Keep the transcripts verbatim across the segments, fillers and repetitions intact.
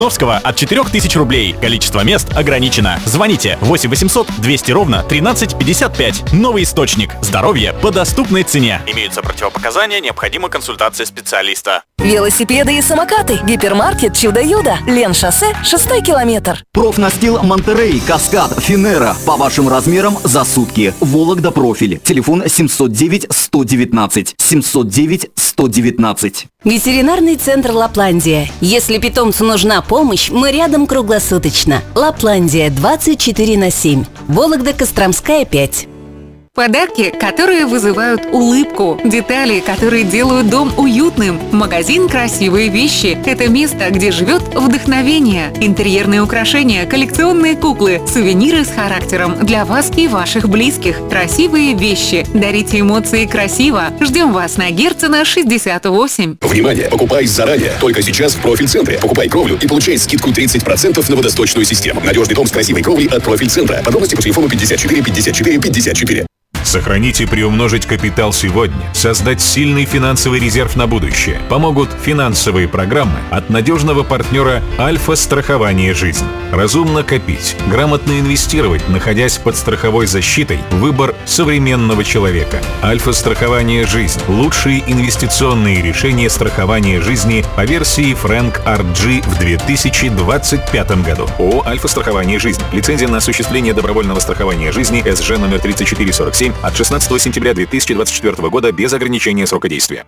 Новского от четырёх тысяч рублей. Количество мест ограничено. Звоните восемь восемьсот двести ровно тринадцать пятьдесят пять. Новый источник. Здоровье по доступной цене. Имеются противопоказания, необходима консультация специалиста. Велосипеды и самокаты. Гипермаркет Чудо-Юдо. Лен-шоссе, шестой километр. Профнастил Монтерей, Каскад, Финера. По вашим размерам за сутки. Вологда профиль. Телефон семьсот девять сто девятнадцать. семьсот девять сто девятнадцать. Ветеринарный центр Лапландия. Если питомцу нужна помощь, мы рядом круглосуточно. Лапландия двадцать четыре на семь. Вологда, Костромская, пять. Подарки, которые вызывают улыбку. Детали, которые делают дом уютным. Магазин «Красивые вещи» – это место, где живет вдохновение. Интерьерные украшения, коллекционные куклы, сувениры с характером для вас и ваших близких. Красивые вещи. Дарите эмоции красиво. Ждем вас на Герцена, шестьдесят восемь. Внимание! Покупай заранее. Только сейчас в Профильцентре. Покупай кровлю и получай скидку тридцать процентов на водосточную систему. Надежный дом с красивой кровлей от Профильцентра. Подробности по телефону пятьдесят четыре пятьдесят четыре пятьдесят четыре. Сохранить и приумножить капитал сегодня, создать сильный финансовый резерв на будущее помогут финансовые программы от надежного партнера Альфа-страхование жизнь. Разумно копить, грамотно инвестировать, находясь под страховой защитой – выбор современного человека. Альфа-страхование жизнь – лучшие инвестиционные решения страхования жизни по версии Фрэнк ар джи в две тысячи двадцать пятом году. ООО «Альфа-страхование жизнь». Лицензия на осуществление добровольного страхования жизни эс жэ номер тридцать четыре сорок семь от шестнадцатого сентября две тысячи двадцать четвёртого года без ограничения срока действия.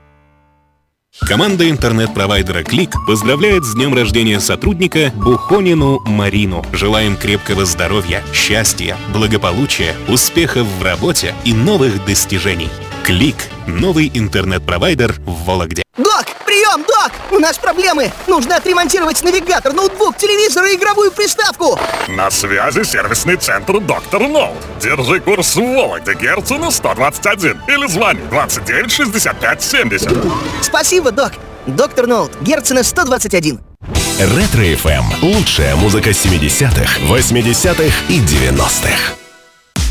Команда интернет-провайдера «Клик» поздравляет с днем рождения сотрудника Бухонину Марину. Желаем крепкого здоровья, счастья, благополучия, успехов в работе и новых достижений. «Клик» — новый интернет-провайдер в Вологде. Док, прием, док! У нас проблемы! Нужно отремонтировать навигатор, ноутбук, телевизор и игровую приставку! На связи сервисный центр «Доктор Ноут». Держи курс в Вологде, Герцена сто двадцать один. Или звони двадцать девять шестьдесят пять семьдесят. Спасибо, док. «Доктор Ноут», Герцена сто двадцать один. Ретро-эф эм. Лучшая музыка семидесятых, восьмидесятых и девяностых.